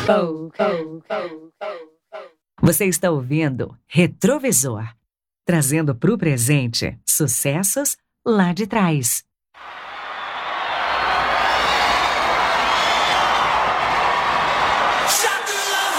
Você está ouvindo Retrovisor, trazendo para o presente sucessos lá de trás.